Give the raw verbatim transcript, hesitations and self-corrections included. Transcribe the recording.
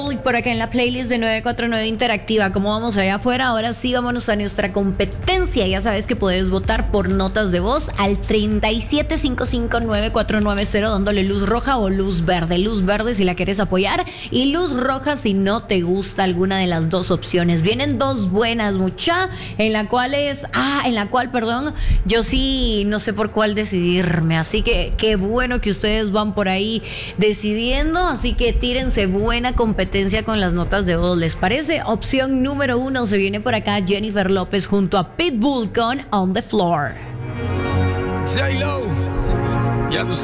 Por acá en la playlist de nueve cuatro nueve Interactiva. ¿Cómo vamos allá afuera? Ahora sí, vámonos a nuestra competencia. Ya sabes que puedes votar por notas de voz al treinta y siete cincuenta y cinco nueve cuatro nueve cero, dándole luz roja o luz verde. Luz verde si la quieres apoyar y luz roja si no te gusta alguna de las dos opciones. Vienen dos buenas, mucha, en la cual es, ah, en la cual, perdón, yo sí no sé por cuál decidirme. Así que qué bueno que ustedes van por ahí decidiendo. Así que tírense buena competencia con las notas de voz, ¿les parece? Opción número uno, se viene por acá Jennifer López junto a Pitbull con On the Floor. J-Lo, ya tú